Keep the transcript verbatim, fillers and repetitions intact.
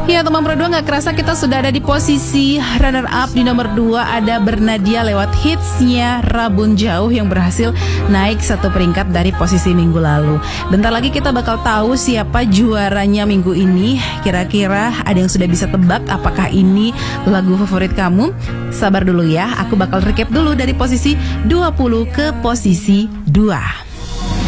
Ya teman Pro dua, gak kerasa kita sudah ada di posisi runner up. Di nomor dua ada Bernadia lewat hitsnya Rabun Jauh yang berhasil naik satu peringkat dari posisi minggu lalu. Bentar lagi kita bakal tahu siapa juaranya minggu ini. Kira-kira ada yang sudah bisa tebak apakah ini lagu favorit kamu? Sabar dulu ya, aku bakal recap dulu dari posisi dua puluh ke posisi dua.